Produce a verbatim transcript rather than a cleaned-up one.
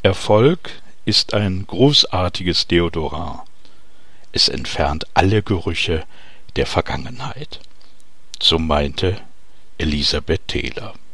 Erfolg ist ein großartiges Deodorant. Es entfernt alle Gerüche der Vergangenheit. So meinte Elisabeth Taylor.